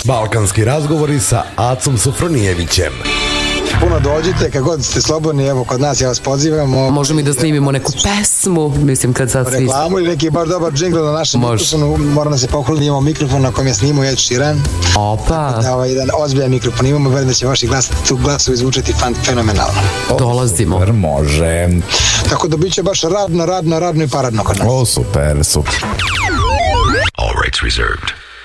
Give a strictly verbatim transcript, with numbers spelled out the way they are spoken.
Balkanski razgovori sa Acom Sofronijevićem. Puno dođite, kad god ste slobodni, evo kod nas, ja vas pozivam. Možemo i da snimimo neku pesmu, mislim kad sad svi... Reklamu ili neki baš dobar džingl na našem mikrofonu, moram da se pohvalim, imamo mikrofon na kojem je snimao Ed Sheeran. Opa! Da, ovaj jedan ozbiljan mikrofon imamo, verujem da će vaši glas, tu glasovi zvučati fenomenalno. Dolazimo. Super, može. Tako da bit će baš radno, radno, radno i paradno kod nas. O, super, super. All rights reserved.